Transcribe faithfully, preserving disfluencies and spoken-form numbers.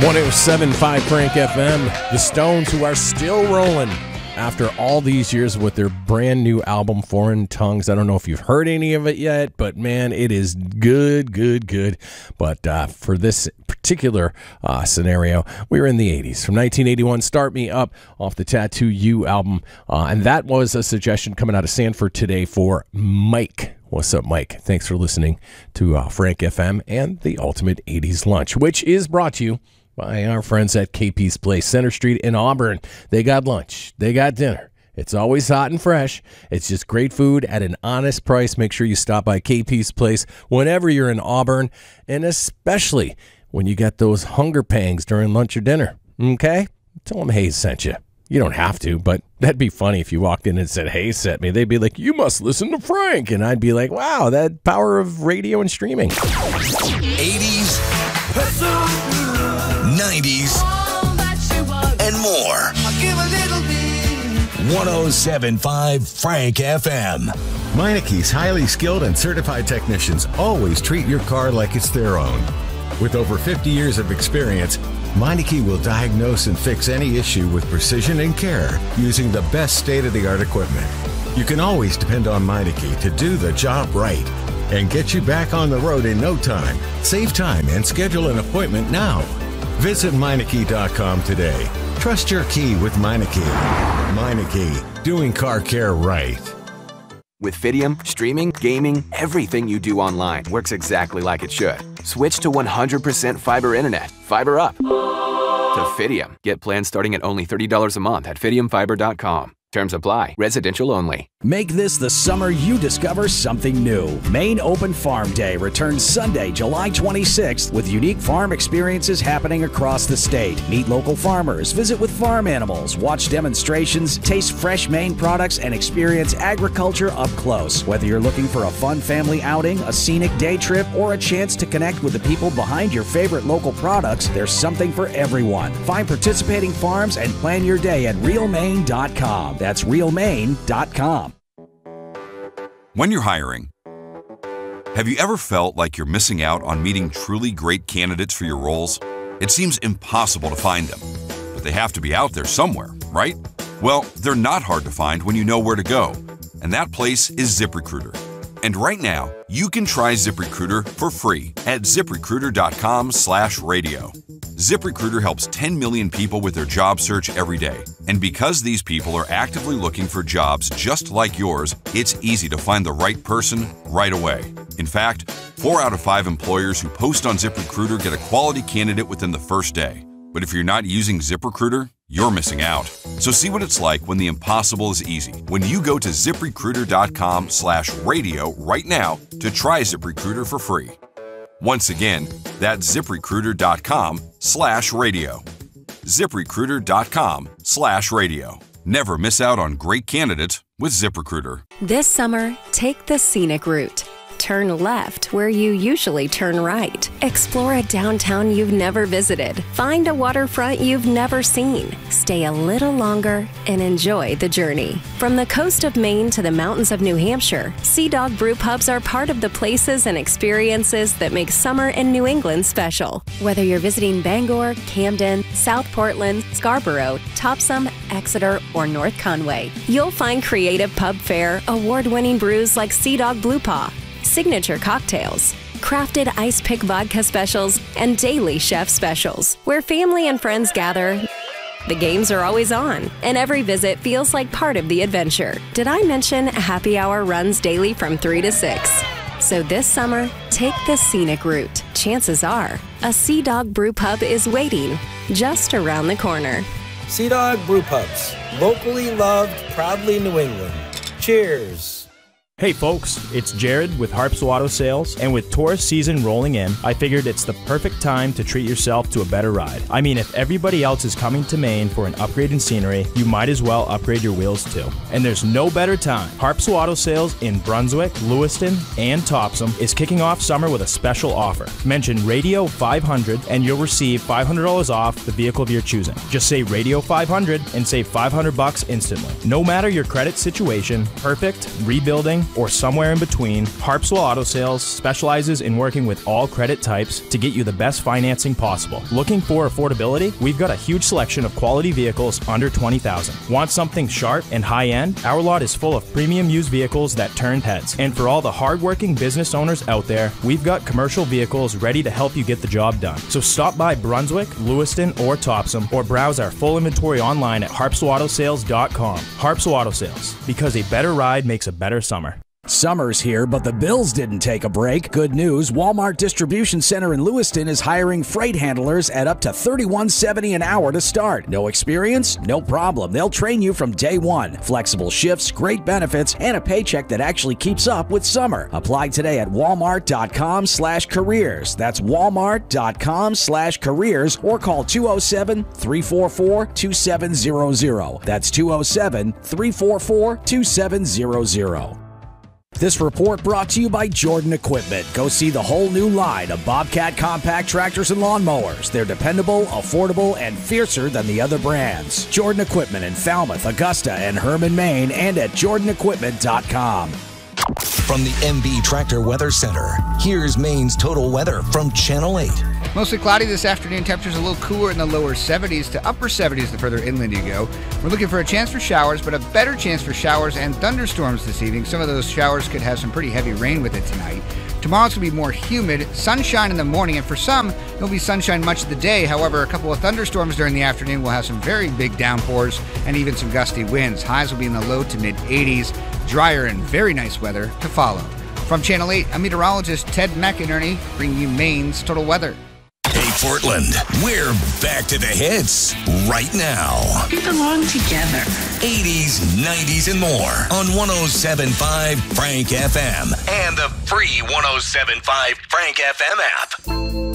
one oh seven point five Frank F M. The Stones, who are still rolling after all these years with their brand new album, Foreign Tongues. I don't know if you've heard any of it yet, but man, it is good, good, good. But uh, for this particular uh, scenario, we were in the eighties. From nineteen eighty-one, Start Me Up off the Tattoo You album. Uh, and that was a suggestion coming out of Sanford today for Mike. What's up, Mike? Thanks for listening to uh, Frank F M and the Ultimate eighties Lunch, which is brought to you by our friends at K P's Place, Center Street in Auburn. They got lunch. They got dinner. It's always hot and fresh. It's just great food at an honest price. Make sure you stop by K P's Place whenever you're in Auburn, and especially when you get those hunger pangs during lunch or dinner. Okay? Tell them Hayes sent you. You don't have to, but that'd be funny if you walked in and said, Hayes sent me. They'd be like, you must listen to Frank. And I'd be like, wow, that power of radio and streaming. eighties, nineties, and more. one oh seven point five Frank F M. Meineke's highly skilled and certified technicians always treat your car like it's their own. With over fifty years of experience, Meineke will diagnose and fix any issue with precision and care using the best state-of-the-art equipment. You can always depend on Meineke to do the job right and get you back on the road in no time. Save time and schedule an appointment now. Visit Meineke dot com today. Trust your key with Meineke. Meineke, doing car care right. With Fidium, streaming, gaming, everything you do online works exactly like it should. Switch to one hundred percent fiber internet. Fiber up to Fidium. Get plans starting at only thirty dollars a month at fidium fiber dot com. Terms apply. Residential only. Make this the summer you discover something new. Maine Open Farm Day returns Sunday, July twenty-sixth, with unique farm experiences happening across the state. Meet local farmers, visit with farm animals, watch demonstrations, taste fresh Maine products, and experience agriculture up close. Whether you're looking for a fun family outing, a scenic day trip, or a chance to connect with the people behind your favorite local products, there's something for everyone. Find participating farms and plan your day at real maine dot com. That's real maine dot com. When you're hiring, have you ever felt like you're missing out on meeting truly great candidates for your roles? It seems impossible to find them, but they have to be out there somewhere, right? Well, they're not hard to find when you know where to go, and that place is ZipRecruiter. And right now, you can try ZipRecruiter for free at zip recruiter dot com slash radio. ZipRecruiter helps ten million people with their job search every day. And because these people are actively looking for jobs just like yours, it's easy to find the right person right away. In fact, four out of five employers who post on ZipRecruiter get a quality candidate within the first day. But if you're not using ZipRecruiter, you're missing out. So see what it's like when the impossible is easy. When you go to zip recruiter dot com slash radio right now to try ZipRecruiter for free. Once again, that's zip recruiter dot com slash radio. zip recruiter dot com slash radio. Never miss out on great candidates with ZipRecruiter. This summer, take the scenic route. Turn left where you usually turn right. Explore a downtown you've never visited. Find a waterfront you've never seen. Stay a little longer and enjoy the journey. From the coast of Maine to the mountains of New Hampshire, Sea Dog Brew Pubs are part of the places and experiences that make summer in New England special. Whether you're visiting Bangor, Camden, South Portland, Scarborough, Topsom, Exeter, or North Conway, you'll find creative pub fare, award-winning brews like Sea Dog Blue Paw, signature cocktails, crafted ice pick vodka specials, and daily chef specials. Where family and friends gather, the games are always on, and every visit feels like part of the adventure. Did I mention happy hour runs daily from three to six? So this summer, take the scenic route. Chances are, a Sea Dog Brew Pub is waiting just around the corner. Sea Dog Brew Pubs, locally loved, proudly New England. Cheers. Hey folks, it's Jared with Harps Auto Sales, and with tourist season rolling in, I figured it's the perfect time to treat yourself to a better ride. I mean, if everybody else is coming to Maine for an upgrade in scenery, you might as well upgrade your wheels too. And there's no better time. Harps Auto Sales in Brunswick, Lewiston, and Topsom is kicking off summer with a special offer. Mention Radio five hundred and you'll receive five hundred dollars off the vehicle of your choosing. Just say Radio five hundred and save five hundred bucks instantly. No matter your credit situation, perfect, rebuilding, or somewhere in between, Harpswell Auto Sales specializes in working with all credit types to get you the best financing possible. Looking for affordability? We've got a huge selection of quality vehicles under twenty thousand dollars. Want something sharp and high-end? Our lot is full of premium used vehicles that turn heads. And for all the hardworking business owners out there, we've got commercial vehicles ready to help you get the job done. So stop by Brunswick, Lewiston, or Topsom, or browse our full inventory online at harpswell auto sales dot com. Harpswell Auto Sales, because a better ride makes a better summer. Summer's here, but the Bills didn't take a break. Good news, Walmart Distribution Center in Lewiston is hiring freight handlers at up to thirty-one seventy an hour to start. No experience? No problem. They'll train you from day one. Flexible shifts, great benefits, and a paycheck that actually keeps up with summer. Apply today at walmart.com slash careers. That's walmart.com slash careers or call two oh seven, three four four, two seven zero zero. That's two oh seven, three four four, two seven zero zero. This report brought to you by Jordan Equipment. Go see the whole new line of Bobcat compact tractors and lawnmowers. They're dependable, affordable, and fiercer than the other brands. Jordan Equipment in Falmouth, Augusta, and Herman, Maine, and at jordan equipment dot com. From the M B Tractor Weather Center, here's Maine's total weather from Channel eight. Mostly cloudy this afternoon. Temperatures a little cooler in the lower seventies to upper seventies the further inland you go. We're looking for a chance for showers, but a better chance for showers and thunderstorms this evening. Some of those showers could have some pretty heavy rain with it tonight. Tomorrow's going to be more humid, sunshine in the morning, and for some, there'll be sunshine much of the day. However, a couple of thunderstorms during the afternoon will have some very big downpours and even some gusty winds. Highs will be in the low to mid eighties. Drier and very nice weather to follow. From Channel eight, I'm meteorologist Ted McInerney, bringing you Maine's total weather. Hey, Portland, we're back to the hits right now. We belong together. eighties, nineties, and more on one oh seven point five Frank F M and the free one oh seven point five Frank F M app.